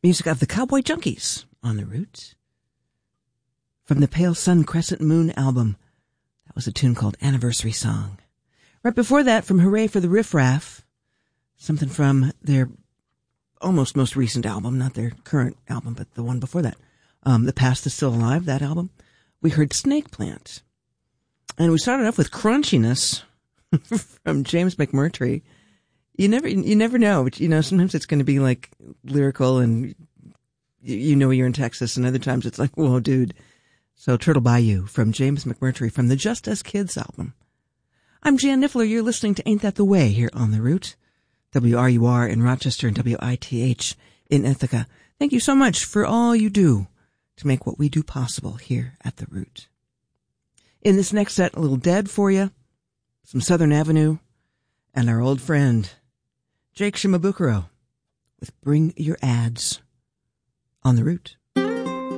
Music of the Cowboy Junkies on the Root. From the Pale Sun Crescent Moon album, that was a tune called Anniversary Song. Right before that, from Hooray for the Riff Raff, something from their almost most recent album, not their current album, but the one before that. The Past is Still Alive, that album. We heard Snake Plant. And we started off with Crunchiness from James McMurtry. You never know, but sometimes it's going to be like lyrical and you're in Texas, and other times it's like, whoa, dude. So Turtle Bayou from James McMurtry from the Just As Kids album. I'm Jan Niffler. You're listening to Ain't That the Way here on The Root. WRUR in Rochester and WITH in Ithaca. Thank you so much for all you do to make what we do possible here at The Root. In this next set, a little Dead for you, some Southern Avenue, and our old friend Jake Shimabukuro with Bring Your Ads on The Root.